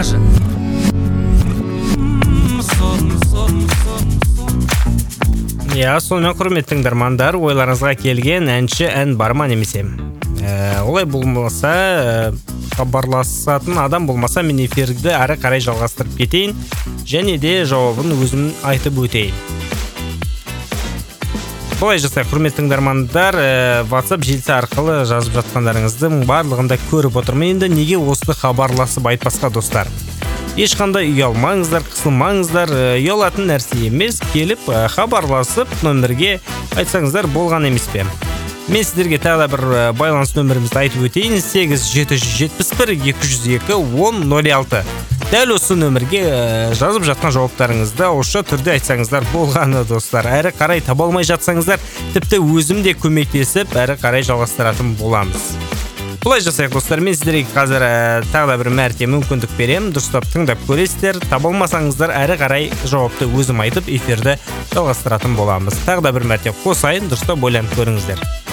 даже. Сонымен құрметті тыңдармандар, ойларыңызға келген әнші ән бар ма немесе? Олай болмаса, хабарласатын адам болмаса, мен эфирді әрі қарай жалғастырып кетейін, және де жауабын өзім айтып өтейін. Бұлай жасай, құрметті тыңдармандар, WhatsApp желісі арқылы жазып жатқандарыңыздың барлығында көріп отырмын. Енді неге осы хабарласып айтпасқа, достар? Ешқандай ұялмаңыздар, қысылмаңыздар, ұялатын нәрсе емес, келіп хабарласып нөмірге айтсаңыздар болған емес пе? Мен сіздерге тағы бір байланыс нөмірімізді айтып өтейін: 8-771-202-1006. Дәл осы нөмірге жазып жатқан жауаптарыңызды ауызша түрде айтсаңыздар болғаны, достар. Әрі қарай таба алмай жатсаңыздар, тіпті өзім де көмектесіп, әрі қарай жалғастыратын боламыз. Бұлай жасайық, достар, мен сіздерге қазір тағы да бір мәрте мүмкіндік берем. Дұрыстап тыңдап көресіздер. Таба алмасаңыздар, әрі қарай жауапты өзім айтып, эфирді жалғастыратын боламыз. Тағы да бір мәрте қосайын, дұрыстап ойланып көріңіздер.